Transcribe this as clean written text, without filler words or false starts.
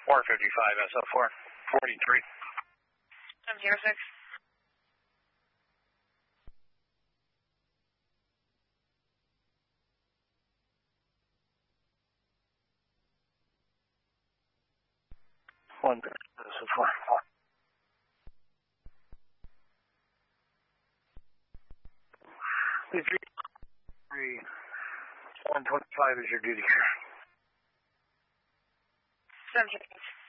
455 SO4, 43. 706. One SO4. 125 is your duty. 706.